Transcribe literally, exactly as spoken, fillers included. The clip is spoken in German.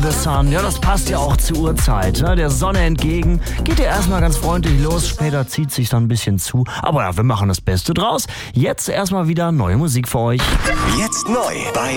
the Sun. Ja, das passt ja auch zur Uhrzeit. Ne? Der Sonne entgegen. Geht ja erstmal ganz freundlich los. Später zieht sich dann ein bisschen zu. Aber ja, wir machen das Beste draus. Jetzt erstmal wieder neue Musik für euch. Jetzt neu bei